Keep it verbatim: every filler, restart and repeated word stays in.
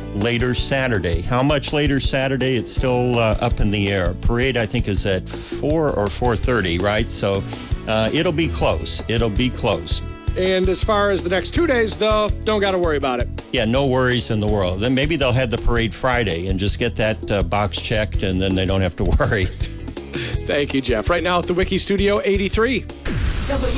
later Saturday. How much later Saturday? It's still uh, up in the air. Parade, I think, is at four or four thirty, right? So uh, it'll be close. It'll be close. And as far as the next two days, though, don't got to worry about it. Yeah, no worries in the world. Then maybe they'll have the parade Friday and just get that uh, box checked, and then they don't have to worry. Thank you, Jeff. Right now at the Wiki Studio eighty-three.